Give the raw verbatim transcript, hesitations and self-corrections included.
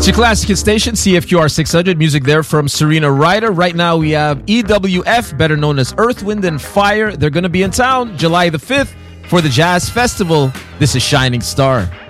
It's your classic hit station, C F Q R six hundred. Music there from Serena Ryder. Right now we have E W F, better known as Earth, Wind and Fire. They're going to be in town July the fifth for the Jazz Festival. This is Shining Star.